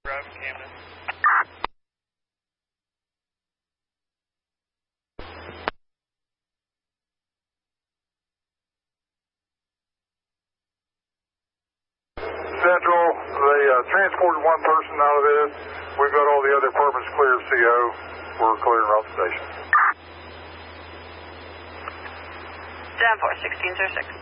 driving Camden. Central, they transported one person out of this. We've got all the other apartments clear of CO. We're clearing around the station. Down 4, 1606.